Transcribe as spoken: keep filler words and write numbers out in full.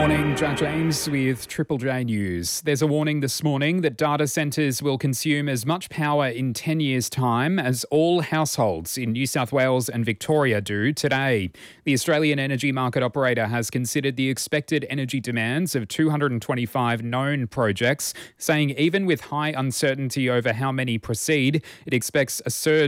morning, Judge James with Triple J News. There's a warning this morning that data centres will consume as much power in ten years' time as all households in New South Wales and Victoria do today. The Australian Energy Market Operator has considered the expected energy demands of two hundred twenty-five known projects, saying even with high uncertainty over how many proceed, it expects a surge